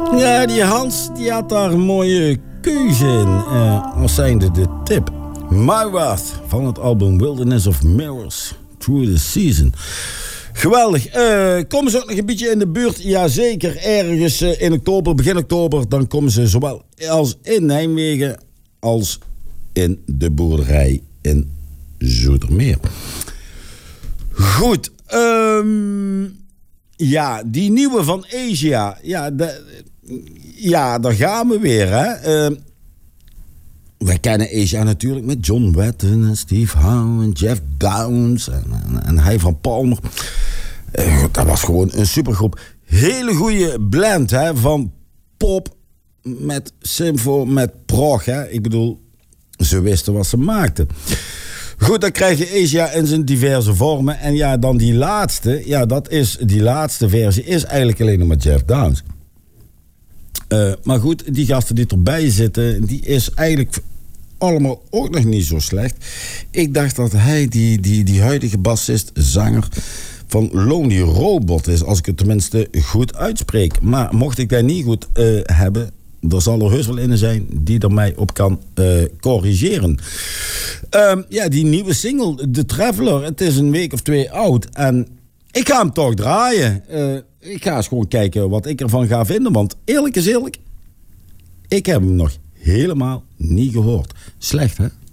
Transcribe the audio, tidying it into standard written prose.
Ja, die Hans die had daar een mooie keuze in. Als zijnde de tip. My Wrath van het album Wilderness of Mirrors Through the Season. Geweldig. Komen ze ook nog een beetje in de buurt? Jazeker. Ergens in oktober, begin oktober. Dan komen ze zowel als in Nijmegen als in de boerderij in Zoetermeer. Goed. Ja, die nieuwe van Asia. Ja, daar gaan we weer, hè. Wij kennen Asia natuurlijk met John Wetton en Steve Howe en Jeff Downs en hij van Palmer. Dat was gewoon een supergroep. Hele goede blend, hè, van pop met symfo met prog, hè. Ik bedoel, ze wisten wat ze maakten. Goed, dan krijg je Asia in zijn diverse vormen. En ja, dan die laatste. Ja, die laatste versie is eigenlijk alleen nog maar Jeff Downs. Maar goed, die gasten die erbij zitten, die is eigenlijk allemaal ook nog niet zo slecht. Ik dacht dat hij die huidige bassist, zanger van Lonely Robot is, als ik het tenminste goed uitspreek. Maar mocht ik dat niet goed hebben, er zal er heus wel in zijn die er mij op kan corrigeren. Ja, die nieuwe single, The Traveler, het is een week of 2 oud. En ik ga hem toch draaien. Ik ga eens gewoon kijken wat ik ervan ga vinden. Want eerlijk is eerlijk, ik heb hem nog helemaal niet gehoord. Slecht, hè?